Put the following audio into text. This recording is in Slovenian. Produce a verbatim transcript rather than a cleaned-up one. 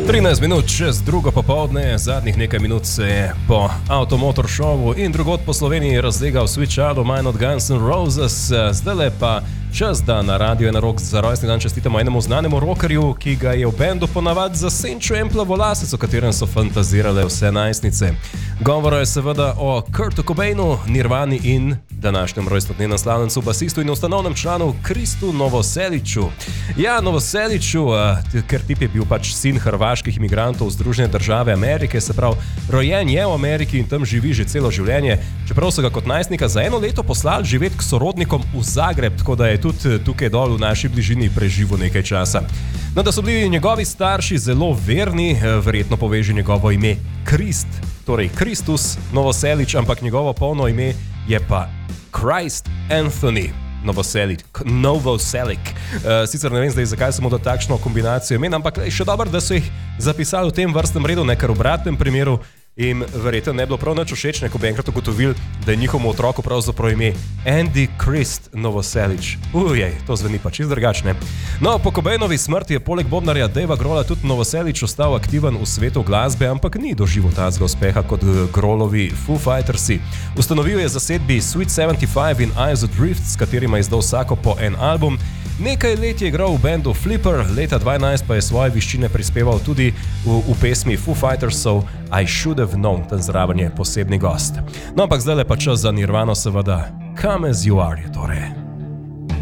trinajst minut čez drugo popovdne, zadnjih nekaj minut se je po Automotor Showu in drugod po Sloveniji razlegal Sweet Child of Mine od Guns N' Roses. Zdajle pa čas, da na Radio ena rok za rojstni dan čestitamo enemu znanemu rockerju, ki ga je v bendu ponavad zasenčil en plavolasec, o katerem so fantazirale vse najstnice. Govora je seveda o Kurtu Cobainu, Nirvani in današnjem rojstnodnevnem slavnencu, basistu in ustanovnem članu Kristu Novoseliću. Ja, Novoseliću, ker tip je bil pač sin hrvaških imigrantov v Združene države Amerike, se pravi, rojen je v Ameriki in tam živi že celo življenje, čeprav so ga kot najstnika za eno leto poslali živeti k sorodnikom v Zagreb, tako da je tudi tukaj dol v naši bližini preživel nekaj časa. No, da so bili njegovi starši zelo verni, verjetno poveže njegovo ime Krist, torej Kristus Novoselić, ampak njegovo polno ime je pa Christ Anthony Novoselić, Novoselic. Uh, sicer ne vem zdaj, zakaj sem mu dal takšno kombinacijo imen, ampak še dobro, da so jih zapisali v tem vrstnem redu, nekar v obratnem primeru. In verjetno ne bi bilo prav nič všeč, ko bi enkrat ugotovili, da je njihovemu otroku pravzaprav ime Andy Krist Novoselić. Ujej, to zveni pa čisto drugačne. No, po Cobainovi smrti je poleg bobnarja Davea Grohla tudi Novoselić ostal aktiven v svetu glasbe, ampak ni doživel takega uspeha kot Grohlovi Foo Fightersi. Ustanovil je zasedbi Sweet sedemdeset pet in Eyes Adrift, s katerima je izdal vsako po en album. Nekaj let je igral v bendu Flipper, leta dvanajst pa je svoje viščine prispeval tudi v, v pesmi Foo Fightersov I Should Have Known, ten zraven je posebni gost. No, ampak zdaj je pa čas za Nirvano, seveda, Come As You Are, je torej.